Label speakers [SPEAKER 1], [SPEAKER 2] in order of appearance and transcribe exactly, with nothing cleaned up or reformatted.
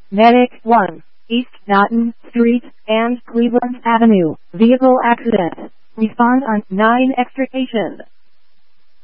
[SPEAKER 1] Medic one, East Naughton Street and Cleveland Avenue. Vehicle accident. Respond on nine extrication.